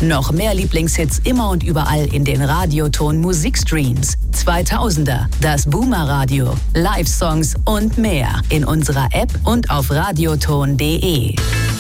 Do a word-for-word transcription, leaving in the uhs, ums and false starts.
Noch mehr Lieblingshits immer und überall in den Radioton Musikstreams. zweitausender, das Boomer Radio, Live-Songs und mehr in unserer App und auf radioton punkt de.